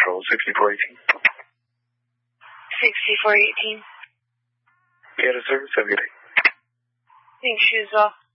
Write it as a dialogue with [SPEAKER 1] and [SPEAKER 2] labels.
[SPEAKER 1] control, 6418.
[SPEAKER 2] 6418.
[SPEAKER 1] Get a service, have a good day.
[SPEAKER 2] Thanks, you as well.